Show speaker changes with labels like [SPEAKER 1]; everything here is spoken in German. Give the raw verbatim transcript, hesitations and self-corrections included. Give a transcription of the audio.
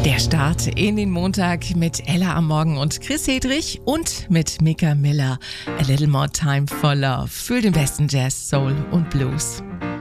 [SPEAKER 1] Der Start in den Montag mit Ella am Morgen und Chris Hedrich und mit Mika Miller. A Little More Time for Love für den besten Jazz, Soul und Blues.